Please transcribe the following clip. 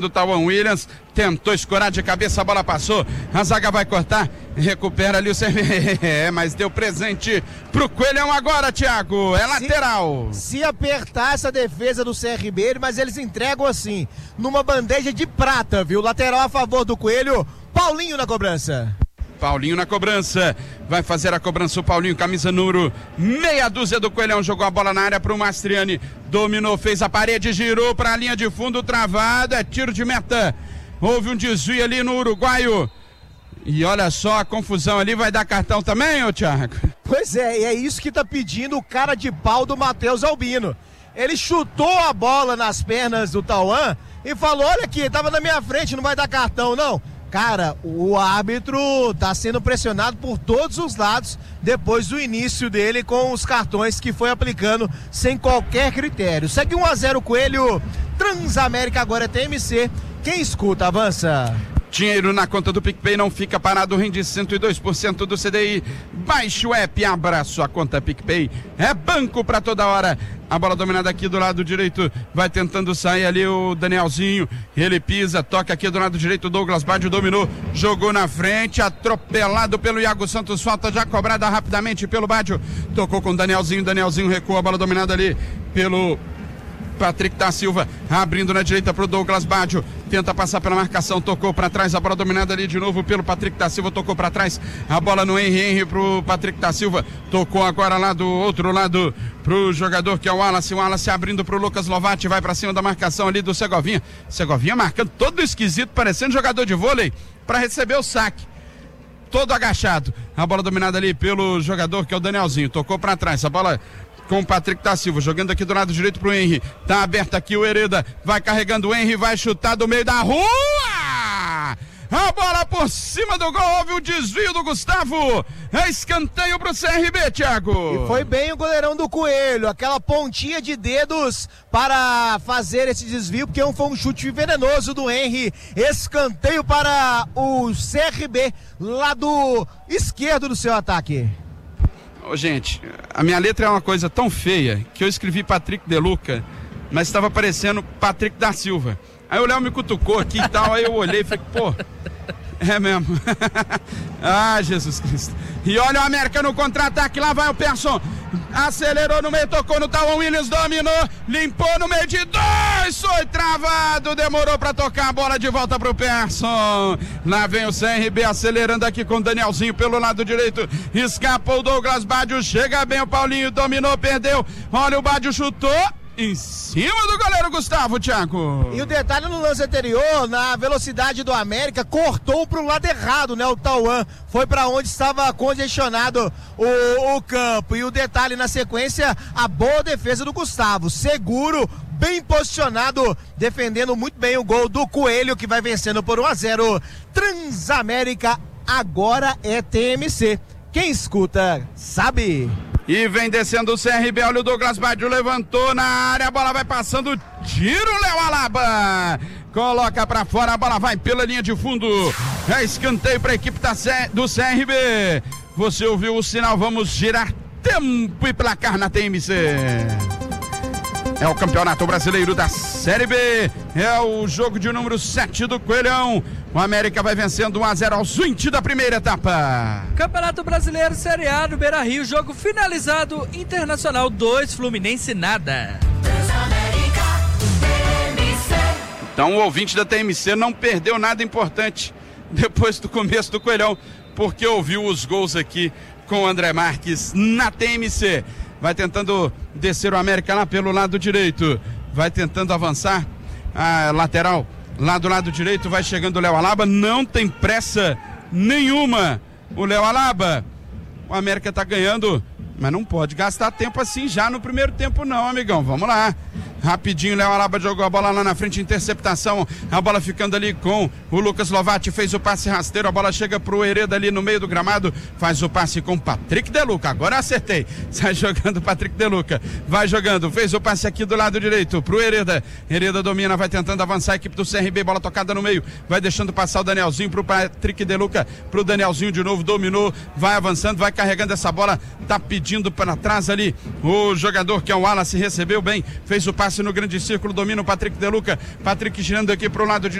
do Tauan Williams, tentou escorar de cabeça, a bola passou, a zaga vai cortar, recupera ali o CRB, mas deu presente pro Coelhão agora, Thiago, é lateral. Se apertar essa defesa do CRB, mas eles entregam assim, numa bandeja de prata, viu? Lateral a favor do Coelho, Paulinho na cobrança. Paulinho na cobrança, vai fazer a cobrança o Paulinho, camisa número meia dúzia do Coelhão, jogou a bola na área pro Mastriani, dominou, fez a parede, girou pra linha de fundo, travado, é tiro de meta, houve um desvio ali no uruguaio, e olha só a confusão ali, vai dar cartão também, ô Thiago? Pois é, e é isso que tá pedindo o cara de pau do Matheus Albino, ele chutou a bola nas pernas do Tauan e falou, olha aqui, tava na minha frente, não vai dar cartão não. Cara, o árbitro tá sendo pressionado por todos os lados depois do início dele com os cartões que foi aplicando sem qualquer critério. Segue 1-0 Coelho, Transamérica agora é TMC. Quem escuta, avança. Dinheiro na conta do PicPay não fica parado, rende 102% do CDI. Baixe o app, abra sua conta PicPay. É banco pra toda hora. A bola dominada aqui do lado direito, vai tentando sair ali o Danielzinho. Ele pisa, toca aqui do lado direito, Douglas Baggio dominou, jogou na frente, atropelado pelo Iago Santos, falta já cobrada rapidamente pelo Baggio. Tocou com o Danielzinho, Danielzinho recua, a bola dominada ali pelo Patrick da Silva, abrindo na direita pro Douglas Baggio, tenta passar pela marcação, tocou para trás, a bola dominada ali de novo pelo Patrick da Silva, tocou para trás, a bola no Henry pro Patrick da Silva, tocou agora lá do outro lado pro jogador que é o Wallace abrindo pro Lucas Lovati, vai para cima da marcação ali do Segovinha marcando todo esquisito, parecendo jogador de vôlei, para receber o saque. Todo agachado, a bola dominada ali pelo jogador que é o Danielzinho, tocou para trás, a bola com o Patrick da Silva, jogando aqui do lado direito pro Henry, tá aberto aqui o Hereda, vai carregando o Henry, vai chutar do meio da rua, a bola por cima do gol, houve o desvio do Gustavo, é escanteio pro CRB, Thiago. E foi bem o goleirão do Coelho, aquela pontinha de dedos para fazer esse desvio, porque foi um chute venenoso do Henry, escanteio para o CRB, lado esquerdo do seu ataque. Ô, gente, a minha letra é uma coisa tão feia que eu escrevi Patrick De Luca, mas estava aparecendo Patrick da Silva. Aí o Léo me cutucou aqui e tal, aí eu olhei e falei, pô, é mesmo. Ah, Jesus Cristo. E olha o América no contra-ataque, lá vai o Persson, acelerou no meio, tocou no Tauan Williams, dominou, limpou no meio de dois, foi travado, demorou pra tocar a bola de volta pro Persson. Lá vem o CRB acelerando aqui com o Danielzinho pelo lado direito, escapou o Douglas Baggio, chega bem o Paulinho, dominou, perdeu, olha o Baggio chutou em cima do goleiro Gustavo, Thiago. E o detalhe no lance anterior, na velocidade do América, cortou pro lado errado, né? O Tauan foi para onde estava congestionado o campo. E o detalhe na sequência, a boa defesa do Gustavo, seguro, bem posicionado, defendendo muito bem o gol do Coelho, que vai vencendo por 1-0. Transamérica agora é TMC. Quem escuta, sabe. E vem descendo o CRB, olha o Douglas Baggio, levantou na área, a bola vai passando, tiro Léo Alaba, coloca pra fora, a bola vai pela linha de fundo, é escanteio pra equipe do CRB, você ouviu o sinal, vamos girar tempo e placar na TMC. É o Campeonato Brasileiro da Série B, é o jogo de número 7 do Coelhão. O América vai vencendo 1-0 aos 20 da primeira etapa. Campeonato Brasileiro Série A no Beira-Rio, jogo finalizado, Internacional 2, Fluminense nada. Então o ouvinte da TMC não perdeu nada importante depois do começo do Coelhão, porque ouviu os gols aqui com o André Marques na TMC. Vai tentando descer o América lá pelo lado direito, vai tentando avançar a lateral lá do lado direito, vai chegando o Léo Alaba, não tem pressa nenhuma o Léo Alaba, o América tá ganhando, mas não pode gastar tempo assim já no primeiro tempo não, amigão, vamos lá, rapidinho, Léo Alaba jogou a bola lá na frente, interceptação, a bola ficando ali com o Lucas Lovati, fez o passe rasteiro, a bola chega pro Hereda ali no meio do gramado, faz o passe com o Patrick De Luca, agora acertei, sai jogando o Patrick De Luca, vai jogando, fez o passe aqui do lado direito pro Hereda, Hereda domina, vai tentando avançar a equipe do CRB, bola tocada no meio, vai deixando passar o Danielzinho pro Patrick De Luca, pro Danielzinho de novo, dominou, vai avançando, vai carregando essa bola, tá pedindo para trás ali, o jogador que é o Wallace recebeu bem, fez o passe passe no grande círculo, domina o Patrick De Luca. Patrick girando aqui pro lado